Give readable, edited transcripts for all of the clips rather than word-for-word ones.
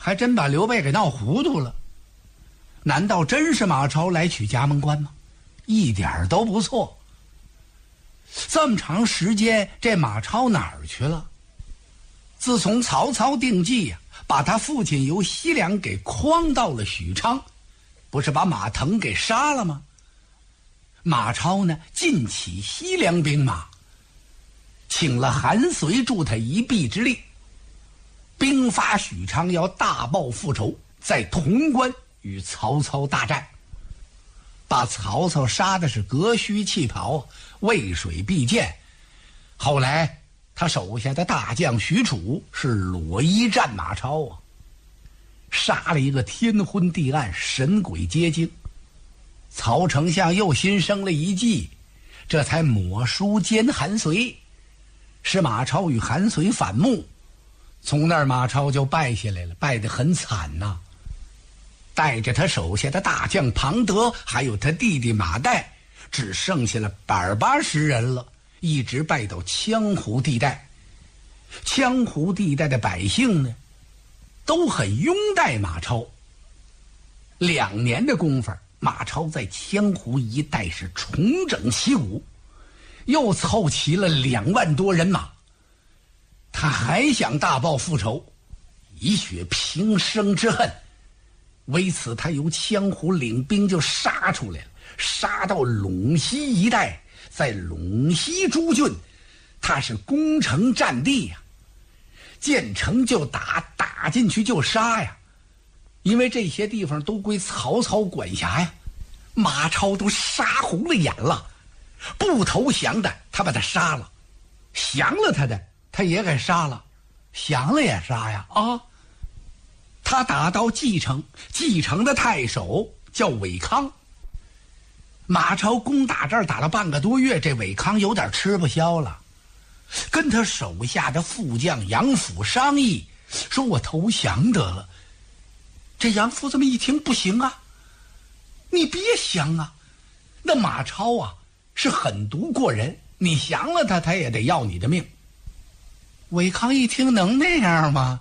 还真把刘备给闹糊涂了。难道真是马超来取葭萌关吗？一点都不错。这么长时间，这马超哪儿去了？自从曹操定计呀，把他父亲由西凉给诓到了许昌，不是把马腾给杀了吗？马超呢，尽起西凉兵马，请了韩遂助他一臂之力，兵发许昌，要大报复仇，在潼关与曹操大战，把曹操杀的是革须弃袍，渭水毕涧。后来他手下的大将许褚是裸衣战马超啊，杀了一个天昏地暗，神鬼皆惊。曹丞相又心生了一计，这才抹书奸韩遂，使马超与韩遂反目。从那儿马超就败下来了，败得很惨呐。带着他手下的大将庞德，还有他弟弟马岱，只剩下了180人了，一直败到羌胡地带。羌胡地带的百姓呢，都很拥戴马超。2年的功夫，马超在羌胡一带是重整旗鼓，又凑齐了2万多人马。他还想大报复仇，以雪平生之恨。为此，他由羌胡领兵就杀出来了，杀到陇西一带。在陇西诸郡，他是攻城占地呀，见城就打，打进去就杀呀。因为这些地方都归曹操管辖呀，马超都杀红了眼了。不投降的，他把他杀了；降了他的，他也给杀了；降了也杀呀啊！他打到蓟城，蓟城的太守叫韦康。马超攻打这儿打了半个多月，这韦康有点吃不消了，跟他手下的副将杨阜商议，说我投降得了。这杨阜这么一听，不行啊，你别降啊，那马超啊是狠毒过人，你降了他，他也得要你的命。韦康一听，能那样吗？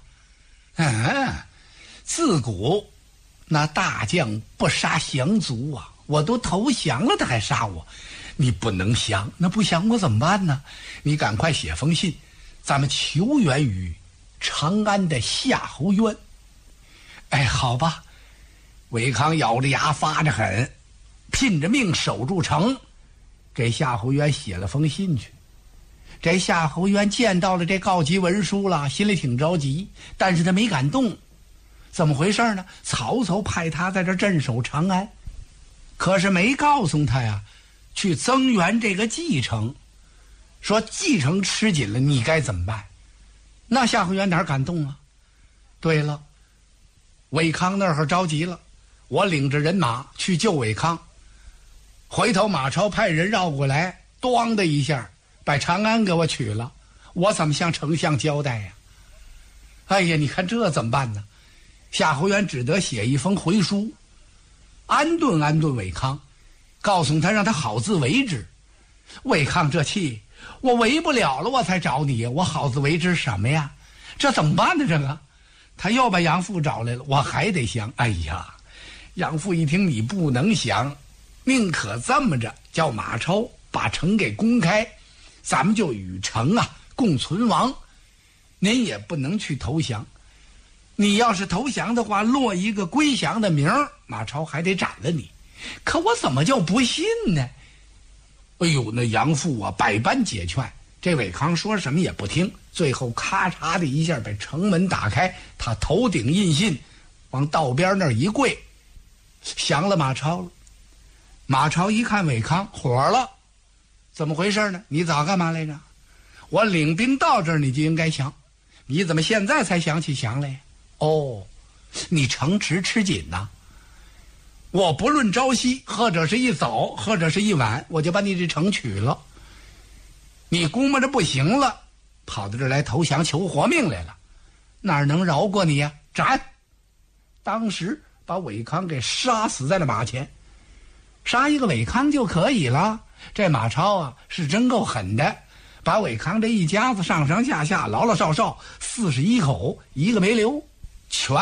自古那大将不杀降卒啊，我都投降了他还杀我，你不能降，那不降我怎么办呢？你赶快写封信，咱们求援于长安的夏侯渊。哎，好吧。韦康咬着牙发着狠，拼着命守住城，给夏侯渊写了封信去。这夏侯渊见到了这告急文书了，心里挺着急，但是他没敢动。怎么回事呢？曹操派他在这镇守长安，可是没告诉他呀，去增援这个蓟城，说蓟城吃紧了，你该怎么办？那夏侯渊哪敢动啊？对了，韦康那会儿着急了，我领着人马去救韦康，回头马超派人绕过来，咣的一下把长安给我取了，我怎么向丞相交代呀？哎呀，你看这怎么办呢？夏侯渊只得写一封回书，安顿安顿韦康，告诉他让他好自为之。韦康这气，我为不了了，我才找你，我好自为之什么呀？这怎么办呢？这个他又把杨阜找来了，我还得降。哎呀，杨阜一听你不能降，宁可这么着，叫马超把城给攻开，咱们就与城啊共存亡，您也不能去投降。你要是投降的话，落一个归降的名儿，马超还得斩了你。可我怎么就不信呢？哎呦，那杨阜啊百般解劝，这韦康说什么也不听，最后咔嚓的一下把城门打开，他头顶印信，往道边那儿一跪，降了马超了。马超一看韦康火了，怎么回事呢？你早干嘛来着？我领兵到这儿你就应该降，你怎么现在才想起降来呀？哦，你城池吃紧呐！我不论朝夕，或者是一早，或者是一晚，我就把你这城取了。你估摸着不行了，跑到这儿来投降求活命来了，哪能饶过你呀？斩！当时把韦康给杀死在了马前。杀一个韦康就可以了，这马超啊是真够狠的，把韦康这一家子上上下下老老少少41口一个没留，全